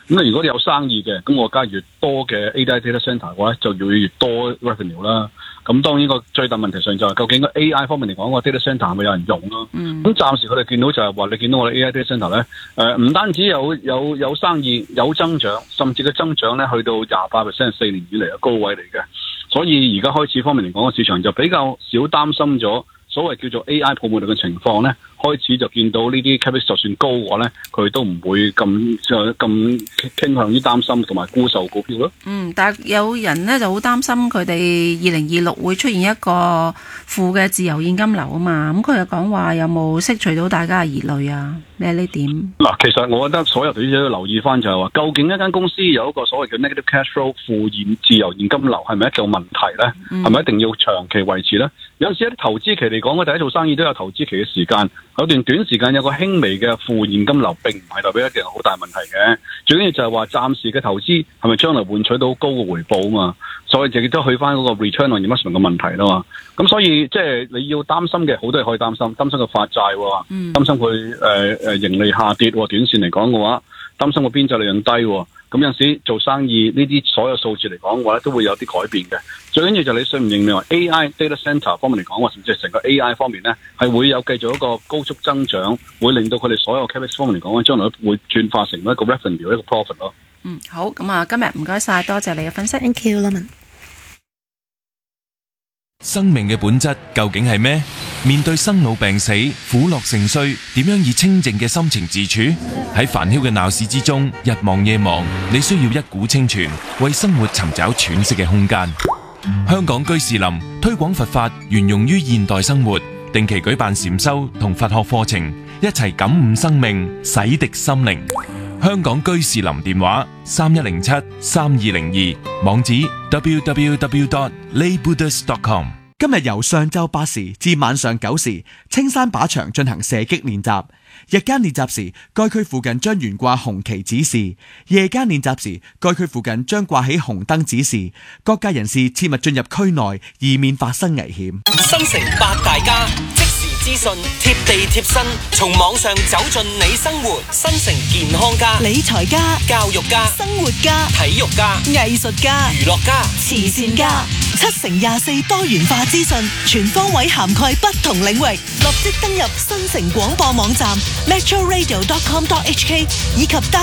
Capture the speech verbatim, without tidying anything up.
咁你如果你有生意嘅，咁我加越多嘅 A I data centre 嘅話，就要越多 revenue 啦。咁當然個最大問題上就係究竟個 A I 方面嚟講，個 data centre 係咪有人用咯？咁、嗯、暫時佢哋見到就係話，你見到我哋 A I data centre 咧，誒唔單止有有有生意有增長，甚至嘅增長咧去到廿八 percent 四年以嚟嘅高位嚟嘅。所以而家開始方面嚟講，個市場就比較少擔心咗所謂叫做 A I 泡沫嘅情況咧。開始就見到呢啲 capex 就算高嘅話咧，佢都唔會咁咁傾向於擔心同埋沽售股票咯。 嗯，但係有人咧就好擔心佢哋二零二六會出現一個負嘅自由現金流啊嘛。咁佢又講話有冇釋除到大家嘅疑慮啊？你呢點？嗱， 其實我覺得所有投資者都要留意翻就係話，究竟一間公司有一個所謂嘅 negative cash flow 負現自由現金流係咪一個問題咧？係咪、嗯、一定要長期維持咧？有陣時一啲投資期嚟講，我哋喺做生意都有投資期嘅時間。有段短時間有個輕微嘅負現金流，並唔係代表一件好大問題嘅。最緊要就係話暫時嘅投資係咪將來換取到高嘅回報啊嘛。所以就亦都去翻嗰個 return on investment 嘅問題啦嘛。咁所以即係你要擔心嘅好多嘢可以擔心，擔心佢發債喎，嗯、擔心佢誒誒盈利下跌喎。短線嚟講嘅話，擔心個邊際利潤低喎。咁有陣時做生意呢啲所有數字嚟講嘅話咧，都會有啲改變嘅。最緊要就係你信唔認命話 A I data center 方面嚟講，或甚至係成個 A I 方面咧，係會有繼續一個高速增長，會令到佢哋所有 capex 方面嚟講，將來會轉化成一個 revenue 一個 profit 咯。嗯，好，咁啊，今日唔該晒，多謝你嘅分析。 Thank you, Lemon。 生命嘅本質究竟係咩？面對生老病死、苦樂盛衰，點樣以清靜嘅心情自處？喺煩囂嘅鬧市之中，日忙夜忙，你需要一股清泉，為生活尋找喘息嘅空間。香港居士林推廣佛法，沿用於現代生活，定期舉辦禪修同佛學課程，一齊感悟生命，洗滌心靈。香港居士林電話三一零七三二零二，網址 double-u double-u double-u dot lay buddhist dot com。 今日由上晝八時至晚上九時，青山靶場進行射擊練習。日間練習時，該區附近將懸掛紅旗指示；夜間練習時，該區附近將掛起紅燈指示。各界人士切勿進入區內，以免發生危險。 新城八大家，即時資訊，貼地貼身，從網上走進你生活。新城健康家、 理財家、 教育家、 生活家、 體育家、 藝術家、 娛樂家、 慈善家，七乘廿四多元化資訊，全方位涵蓋不同領域。立即登入新城廣播網站 metro radio dot com dot h k 以及搭